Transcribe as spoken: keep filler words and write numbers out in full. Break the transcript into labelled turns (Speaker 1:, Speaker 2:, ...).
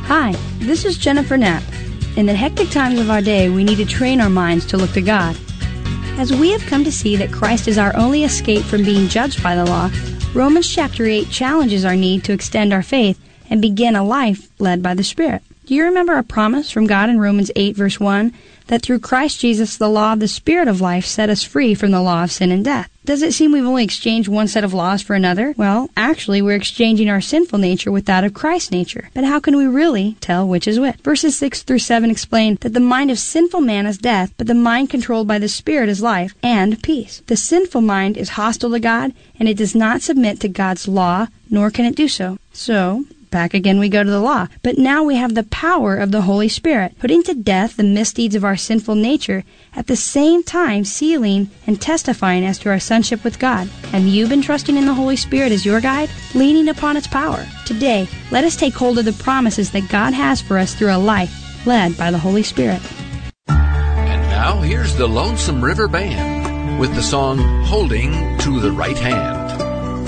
Speaker 1: Hi, this is Jennifer Knapp. In the hectic times of our day, we need to train our minds to look to God. As we have come to see that Christ is our only escape from being judged by the law, Romans chapter eight challenges our need to extend our faith and begin a life led by the Spirit. Do you remember a promise from God in Romans eight verse one that through Christ Jesus the law of the Spirit of life set us free from the law of sin and death? Does it seem we've only exchanged one set of laws for another? Well, actually we're exchanging our sinful nature with that of Christ's nature. But how can we really tell which is which? Verses six through seven explain that the mind of sinful man is death, but the mind controlled by the Spirit is life and peace. The sinful mind is hostile to God, and it does not submit to God's law, nor can it do so. So, back again we go to the law. But now we have the power of the Holy Spirit, putting to death the misdeeds of our sinful nature, at the same time sealing and testifying as to our sonship with God. Have you been trusting in the Holy Spirit as your guide, leaning upon its power? Today, let us take hold of the promises that God has for us through a life led by the Holy Spirit.
Speaker 2: And now here's the Lonesome River Band with the song Holding to the Right Hand.